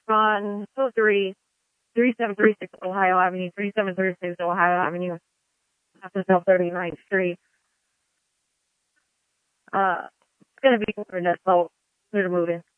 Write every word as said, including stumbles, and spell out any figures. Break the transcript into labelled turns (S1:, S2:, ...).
S1: on oh three, three seven three six Ohio Avenue, three seven three six Ohio Avenue, after South thirty-ninth Street. Uh, it's gonna be for that, so they're moving.